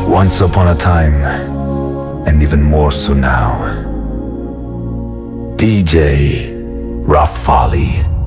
Once upon a time, and even more so now. DJ Rafali.